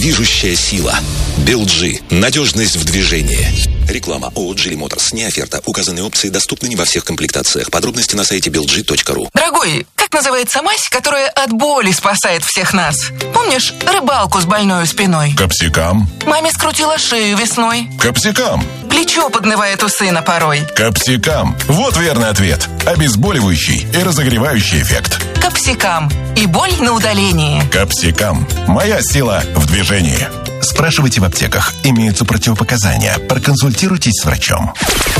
движущая сила. Белджи. Надежность в движении. Реклама. ООО «Джили Моторс». Не оферта. Указанные опции доступны не во всех комплектациях. Подробности на сайте belg.ru. Дорогой, как называется мазь, которая от боли спасает всех нас? Помнишь рыбалку с больной спиной? Капсикам. Маме скрутила шею весной. Капсикам. Плечо поднывает у сына порой. Капсикам. Вот верный ответ. Обезболивающий и разогревающий эффект. Капсикам. И боль на удалении. Капсикам. Моя сила в движении. Спрашивайте в аптеках. Имеются противопоказания. Проконсультируйтесь с врачом.